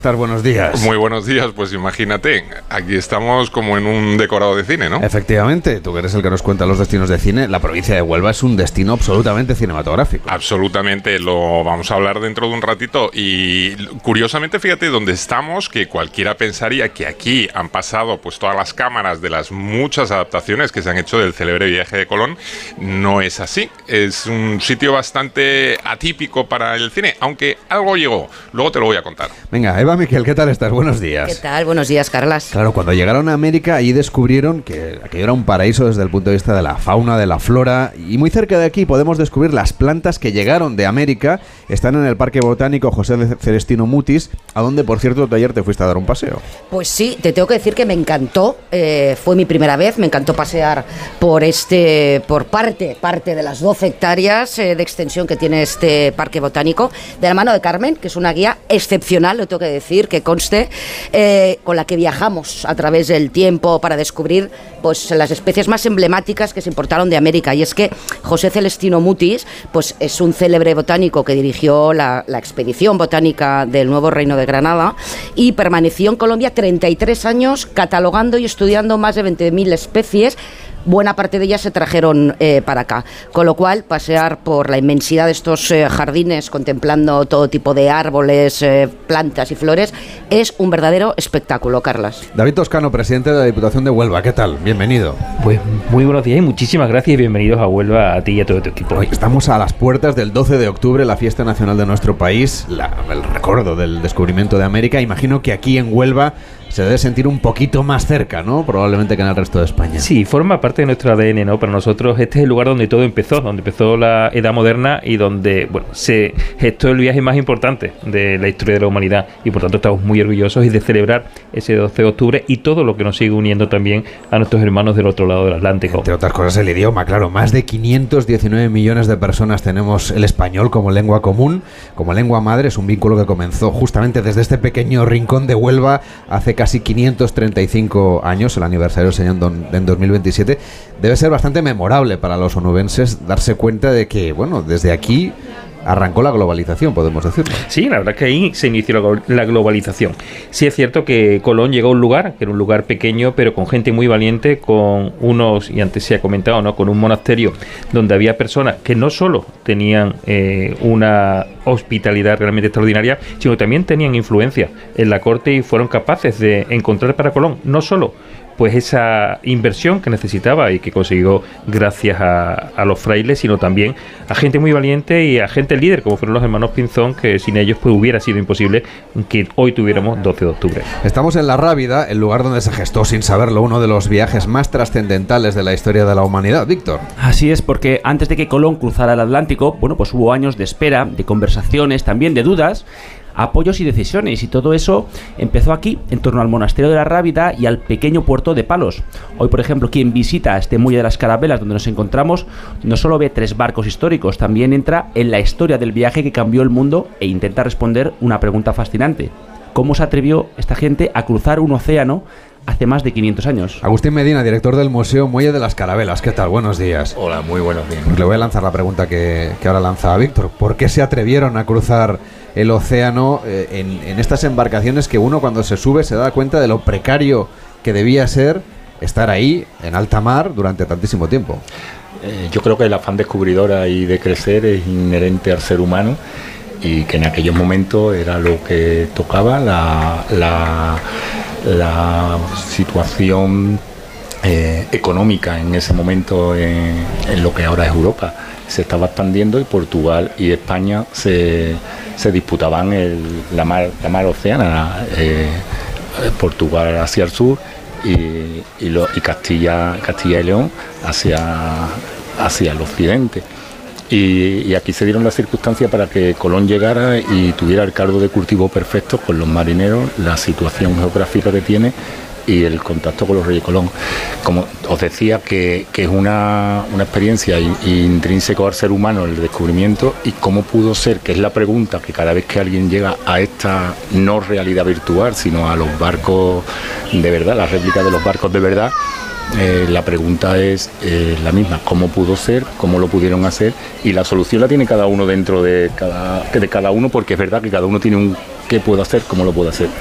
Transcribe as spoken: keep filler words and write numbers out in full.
Buenos días. Muy buenos días, pues imagínate, aquí estamos como en un decorado de cine, ¿no? Efectivamente, tú que eres el que nos cuenta los destinos de cine, la provincia de Huelva es un destino absolutamente cinematográfico. Absolutamente, lo vamos a hablar dentro de un ratito y curiosamente, fíjate, donde estamos, que cualquiera pensaría que aquí han pasado pues todas las cámaras de las muchas adaptaciones que se han hecho del célebre viaje de Colón, no es así, es un sitio bastante atípico para el cine, aunque algo llegó, luego te lo voy a contar. Venga, Eva Miquel, ¿qué tal estás? Buenos días. ¿Qué tal? Buenos días, Carlas. Claro, cuando llegaron a América, allí descubrieron que aquello era un paraíso desde el punto de vista de la fauna, de la flora, y muy cerca de aquí podemos descubrir las plantas que llegaron de América. Están en el Parque Botánico José Celestino Mutis, a donde, por cierto, tú ayer te fuiste a dar un paseo. Pues sí, te tengo que decir que me encantó, eh, fue mi primera vez, me encantó pasear por este, por parte, parte de las doce hectáreas eh, de extensión que tiene este Parque Botánico, de la mano de Carmen, que es una guía excepcional, lo tengo que decir. decir, que conste, eh, con la que viajamos a través del tiempo para descubrir pues las especies más emblemáticas que se importaron de América. Y es que José Celestino Mutis pues es un célebre botánico que dirigió la, la expedición botánica del Nuevo Reino de Granada y permaneció en Colombia treinta y tres años catalogando y estudiando más de veinte mil especies. Buena parte de ellas se trajeron eh, para acá, con lo cual pasear por la inmensidad de estos eh, jardines contemplando todo tipo de árboles, eh, plantas y flores es un verdadero espectáculo, Carlas. David Toscano, presidente de la Diputación de Huelva, ¿qué tal? Bienvenido. Pues muy buenos días y muchísimas gracias y bienvenidos a Huelva, a ti y a todo tu equipo. Hoy estamos a las puertas del doce de octubre, la fiesta nacional de nuestro país, la, el recuerdo del descubrimiento de América. Imagino que aquí en Huelva se debe sentir un poquito más cerca, ¿no? Probablemente que en el resto de España. Sí, forma parte de nuestro A D N, ¿no? Para nosotros este es el lugar donde todo empezó, donde empezó la edad moderna y donde, bueno, se gestó el viaje más importante de la historia de la humanidad y por tanto estamos muy orgullosos y de celebrar ese doce de octubre y todo lo que nos sigue uniendo también a nuestros hermanos del otro lado del Atlántico. Entre otras cosas el idioma, claro, más de quinientos diecinueve millones de personas tenemos el español como lengua común, como lengua madre. Es un vínculo que comenzó justamente desde este pequeño rincón de Huelva hace casi quinientos treinta y cinco años, el aniversario sería en dos mil veintisiete. Debe ser bastante memorable para los onubenses darse cuenta de que, bueno, desde aquí arrancó la globalización, podemos decirlo. Sí, la verdad es que ahí se inició la globalización. Sí es cierto que Colón llegó a un lugar, que era un lugar pequeño, pero con gente muy valiente, con unos, y antes se ha comentado, ¿no?, con un monasterio donde había personas que no solo tenían eh, una hospitalidad realmente extraordinaria, sino que también tenían influencia en la corte y fueron capaces de encontrar para Colón no solo pues esa inversión que necesitaba y que consiguió gracias a, a los frailes, sino también a gente muy valiente y a gente líder, como fueron los hermanos Pinzón, que sin ellos pues hubiera sido imposible que hoy tuviéramos doce de octubre. Estamos en La Rábida, el lugar donde se gestó, sin saberlo, uno de los viajes más trascendentales de la historia de la humanidad. Víctor. Así es, porque antes de que Colón cruzara el Atlántico, bueno, pues hubo años de espera, de conversaciones, también de dudas, apoyos y decisiones, y todo eso empezó aquí, en torno al monasterio de La Rábida y al pequeño puerto de Palos. Hoy, por ejemplo, quien visita este muelle de las Carabelas donde nos encontramos, no solo ve tres barcos históricos, también entra en la historia del viaje que cambió el mundo e intenta responder una pregunta fascinante: ¿cómo se atrevió esta gente a cruzar un océano hace más de quinientos años? Agustín Medina, director del Museo Muelle de las Carabelas. ¿Qué tal? Buenos días. Hola, muy buenos días. Le voy a lanzar la pregunta que, que ahora lanza a Víctor. ¿Por qué se atrevieron a cruzar el océano eh, en, en estas embarcaciones que uno cuando se sube se da cuenta de lo precario que debía ser estar ahí en alta mar durante tantísimo tiempo? Eh, yo creo que el afán descubridora y de crecer es inherente al ser humano y que en aquellos momentos era lo que tocaba, la, la, la situación eh, económica en ese momento en, en lo que ahora es Europa. Se estaba expandiendo y Portugal y España se, se disputaban el, la mar la mar oceana, eh, Portugal hacia el sur y, y, lo, y Castilla, Castilla y León hacia, hacia el occidente. Y, y aquí se dieron las circunstancias para que Colón llegara y tuviera el caldo de cultivo perfecto con los marineros, la situación geográfica que tiene y el contacto con los Reyes Colón. Como os decía, que, que es una, una experiencia intrínseca al ser humano el descubrimiento, y cómo pudo ser, que es la pregunta que cada vez que alguien llega a esta no realidad virtual, sino a los barcos de verdad, la réplica de los barcos de verdad, eh, la pregunta es eh, la misma: ¿cómo pudo ser? ¿Cómo lo pudieron hacer? Y la solución la tiene cada uno dentro de cada, de cada uno, porque es verdad que cada uno tiene un qué puedo hacer, cómo lo puedo hacer.